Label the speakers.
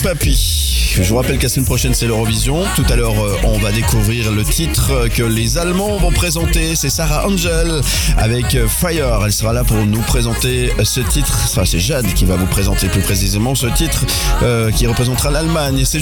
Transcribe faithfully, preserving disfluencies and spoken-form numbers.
Speaker 1: Papy. Je vous rappelle que la semaine prochaine c'est l'Eurovision. Tout à l'heure on va découvrir le titre que les Allemands vont présenter. C'est Sarah Angel avec Fire. Elle sera là pour nous présenter ce titre. Enfin, c'est Jade qui va vous présenter plus précisément ce titre euh, qui représentera l'Allemagne. C'est